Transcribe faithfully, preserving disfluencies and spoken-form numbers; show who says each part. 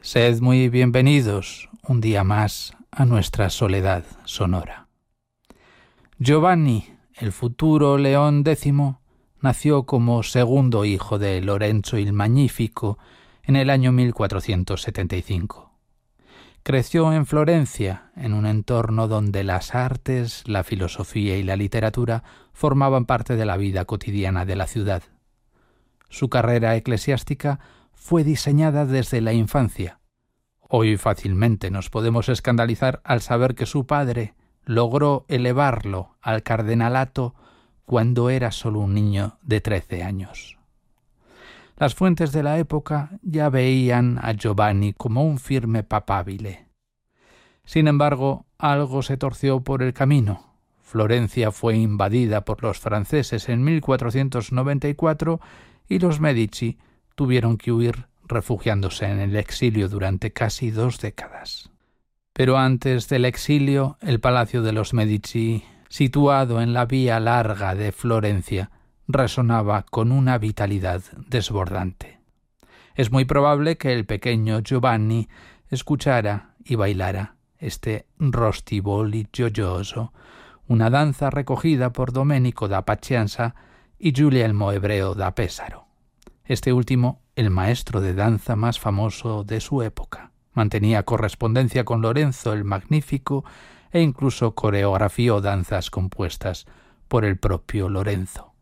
Speaker 1: Sed muy bienvenidos un día más a nuestra soledad sonora. Giovanni, el futuro León X, nació como segundo hijo de Lorenzo el Magnífico en el año mil cuatrocientos setenta y cinco. Creció en Florencia, en un entorno donde las artes, la filosofía y la literatura formaban parte de la vida cotidiana de la ciudad. Su carrera eclesiástica fue diseñada desde la infancia. Hoy fácilmente nos podemos escandalizar al saber que su padre logró elevarlo al cardenalato cuando era solo un niño de trece años. Las fuentes de la época ya veían a Giovanni como un firme papabile. Sin embargo, algo se torció por el camino. Florencia fue invadida por los franceses en mil cuatrocientos noventa y cuatro y los Medici tuvieron que huir refugiándose en el exilio durante casi dos décadas. Pero antes del exilio, el Palacio de los Medici, situado en la Vía Larga de Florencia, resonaba con una vitalidad desbordante. Es muy probable que el pequeño Giovanni escuchara y bailara este rostivoli gioioso, una danza recogida por Domenico da Pazienza y Guglielmo Hebreo da Pesaro. Este último, el maestro de danza más famoso de su época. Mantenía correspondencia con Lorenzo el Magnífico e incluso coreografió danzas compuestas por el propio Lorenzo.